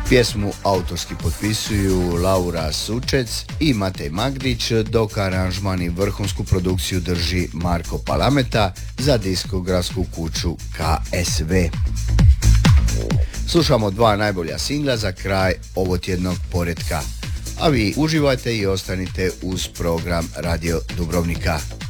Pjesmu autorski potpisuju Laura Sučec i Matej Magdić, dok aranžman i vrhunsku produkciju drži Marko Palameta za diskografsku kuću KSV. Slušamo dva najbolja singla za kraj ovotjednog poretka. A vi uživajte i ostanite uz program Radio Dubrovnika.